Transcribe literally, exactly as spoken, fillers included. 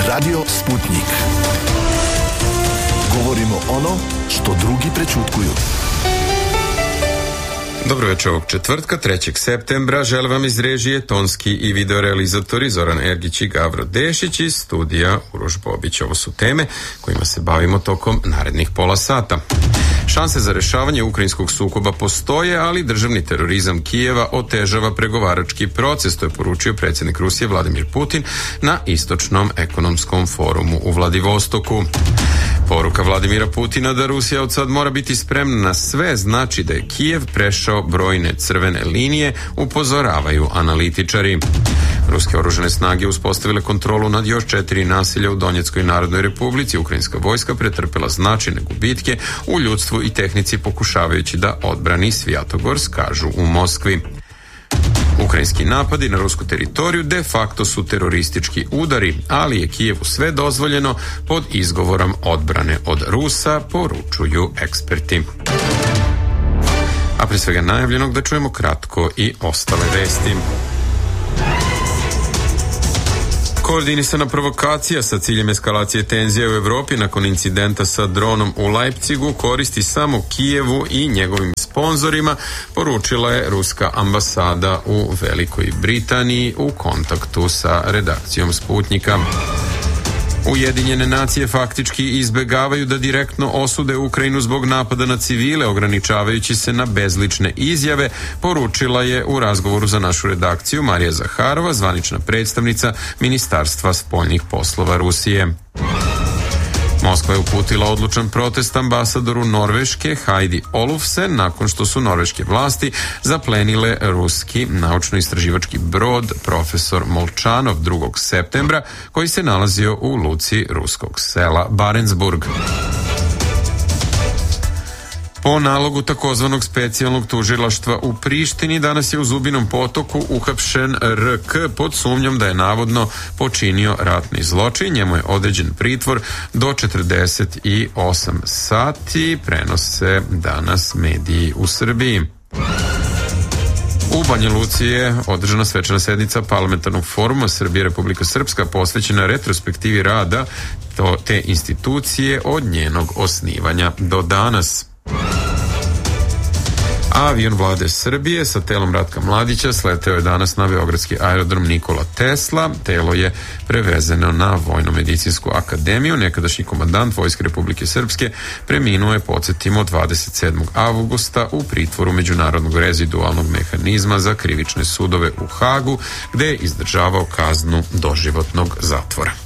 Radio Sputnik. Govorimo ono što drugi prečutkuju. Dobro večer ovog četvrtka, trećeg septembra. Želim vam iz režije tonski i videorealizatori Zoran Ergić i Gavro Dešić iz studija Uroš Bobić. Ovo su teme kojima se bavimo tokom narednih pola sata. Šanse za rešavanje ukrajinskog sukoba postoje, ali državni terorizam Kijeva otežava pregovarački proces, to je poručio predsjednik Rusije Vladimir Putin na Istočnom ekonomskom forumu u Vladivostoku. Poruka Vladimira Putina da Rusija od sad mora biti spremna na sve znači da je Kijev prešao brojne crvene linije, upozoravaju analitičari. Ruske oružane snage uspostavile kontrolu nad još četiri naselja u Donjeckoj narodnoj republici. Ukrajinska vojska pretrpela značajne gubitke u ljudstvu i tehnici pokušavajući da odbrani Svjatogorsk, kažu u Moskvi. Ukrajinski napadi na rusku teritoriju de facto su teroristički udari, ali je Kijevu sve dozvoljeno pod izgovorom odbrane od Rusa, poručuju eksperti. A prije svega najavljenog da čujemo kratko i ostale vesti. Koordinisana provokacija sa ciljem eskalacije tenzija u Evropi nakon incidenta sa dronom u Leipzigu koristi samo Kijevu i njegovim sponzorima, poručila je ruska ambasada u Velikoj Britaniji u kontaktu sa redakcijom Sputnika. Ujedinjene nacije faktički izbegavaju da direktno osude Ukrajinu zbog napada na civile, ograničavajući se na bezlične izjave, poručila je u razgovoru za našu redakciju Marija Zaharova, zvanična predstavnica Ministarstva spoljnih poslova Rusije. Moskva je uputila odlučan protest ambasadoru Norveške Heidi Olufsen nakon što su norveške vlasti zaplenile ruski naučno-istraživački brod Profesor Molčanov drugog septembra koji se nalazio u luci ruskog sela Barentsburg. Po nalogu takozvanog specijalnog tužilaštva u Prištini danas je u Zubinom Potoku uhapšen R K pod sumnjom da je navodno počinio ratni zločin. Njemu je određen pritvor do četrdeset osam sati, prenose danas mediji u Srbiji. U Banja Luci je održana svečana sednica parlamentarnog foruma Srbije Republika Srpska posvećena retrospektivi rada to, te institucije od njenog osnivanja do danas. Avion vlade Srbije sa telom Ratka Mladića sleteo je danas na beogradski aerodrom Nikola Tesla. Telo je prevezeno na Vojno-medicinsku akademiju. Nekadašnji komandant Vojske Republike Srpske preminuo je, podsjetimo, dvadeset sedmog avgusta u pritvoru Međunarodnog rezidualnog mehanizma za krivične sudove u Hagu, gde je izdržavao kaznu doživotnog zatvora.